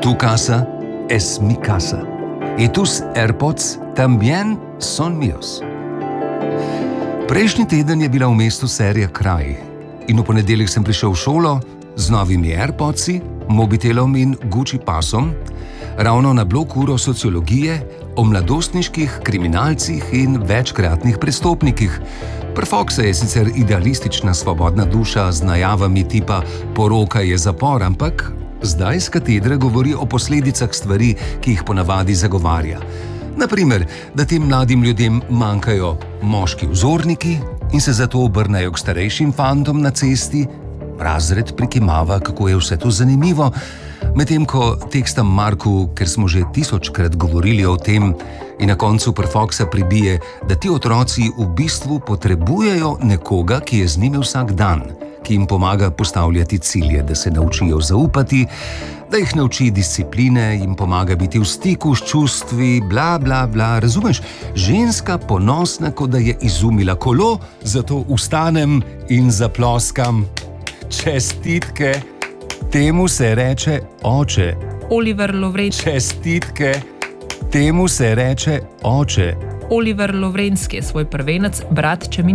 Tu casa es mi casa. Y tus AirPods también son míos. Prejšnji teden je bila v mestu serija Kraj in v ponedeljek sem prišel v šolo z novimi AirPodsi, mobitelom in Gucci pasom, ravno na blok uro sociologije o mladostniških kriminalcih in večkratnih prestopnikih. Prfoksa je sicer idealistična svobodna duša z najavami tipa poroka je zapor, ampak zdaj s katedre govori o posledicah stvari, ki jih ponavadi zagovarja. Naprimer, da tem mladim ljudem manjkajo moški vzorniki in se zato obrnejo k starejšim fantom na cesti, razred prikimava, kako je vse to zanimivo, medtem ko tekstam Marku, ker smo že 1000krat govorili o tem, in na koncu Prfoksa pribije, da ti otroci v bistvu potrebujejo nekoga, ki je z njimi vsak dan, ki jim pomaga postavljati cilje, da se naučijo zaupati, da jih nauči discipline, jim pomaga biti v stiku s čustvi, bla, bla, bla. Razumeš? Ženska ponosna, kot da je izumila kolo, zato vstanem in zaploskam. Čestitke, temu se reče oče. Oliver Lovrenski. Čestitke, temu se reče oče. Oliver Lovrenski je svoj prvenec, brat Čemin.